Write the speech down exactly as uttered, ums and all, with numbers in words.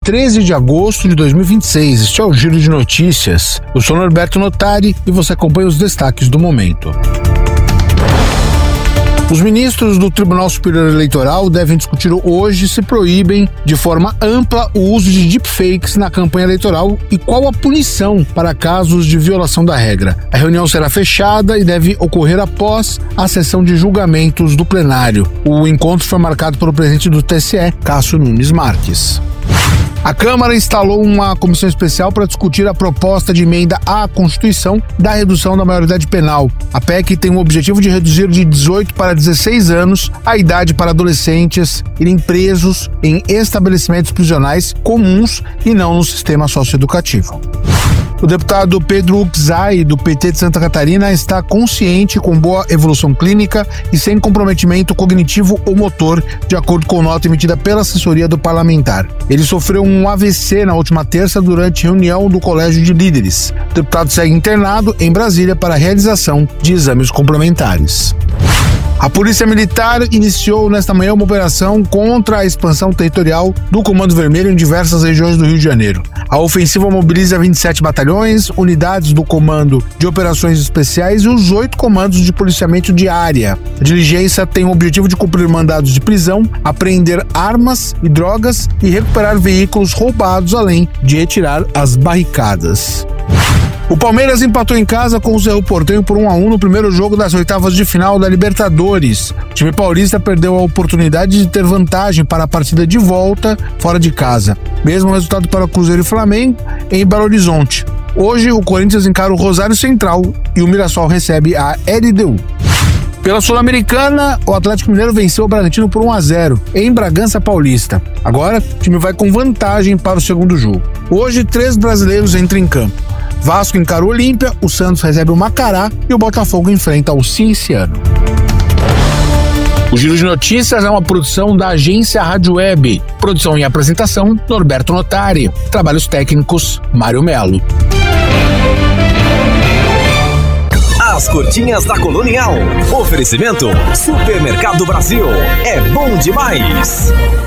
treze de agosto de dois mil e vinte e seis. Este é o Giro de Notícias. Eu sou Norberto Notari e você acompanha os destaques do momento. Os ministros do Tribunal Superior Eleitoral devem discutir hoje se proíbem de forma ampla o uso de deepfakes na campanha eleitoral e qual a punição para casos de violação da regra. A reunião será fechada e deve ocorrer após a sessão de julgamentos do plenário. O encontro foi marcado pelo presidente do T S E, Cássio Nunes Marques. A Câmara instalou uma comissão especial para discutir a proposta de emenda à Constituição da redução da maioridade penal. A P E C tem o objetivo de reduzir de dezoito para dezesseis anos a idade para adolescentes irem presos em estabelecimentos prisionais comuns e não no sistema socioeducativo. O deputado Pedro Uczai, do P T de Santa Catarina, está consciente, com boa evolução clínica e sem comprometimento cognitivo ou motor, de acordo com nota emitida pela assessoria do parlamentar. Ele sofreu um A V C na última terça durante reunião do Colégio de Líderes. O deputado segue internado em Brasília para a realização de exames complementares. A Polícia Militar iniciou nesta manhã uma operação contra a expansão territorial do Comando Vermelho em diversas regiões do Rio de Janeiro. A ofensiva mobiliza vinte e sete batalhões, unidades do Comando de Operações Especiais e os oito comandos de policiamento de área. A diligência tem o objetivo de cumprir mandados de prisão, apreender armas e drogas e recuperar veículos roubados, além de retirar as barricadas. O Palmeiras empatou em casa com o Cerro Porteño por um a um no primeiro jogo das oitavas de final da Libertadores. O time paulista perdeu a oportunidade de ter vantagem para a partida de volta fora de casa. Mesmo resultado para o Cruzeiro e Flamengo em Belo Horizonte. Hoje o Corinthians encara o Rosário Central e o Mirassol recebe a L D U. Pela Sul-Americana, o Atlético Mineiro venceu o Bragantino por um a zero em Bragança Paulista. Agora, o time vai com vantagem para o segundo jogo. Hoje, três brasileiros entram em campo. Vasco encara o Olímpia, o Santos recebe o Macará e o Botafogo enfrenta o Cinciano. O Giro de Notícias é uma produção da agência Rádio Web. Produção e apresentação, Norberto Notari. Trabalhos técnicos, Mário Melo. As curtinhas da Colonial. Oferecimento Supermercado Brasil. É bom demais.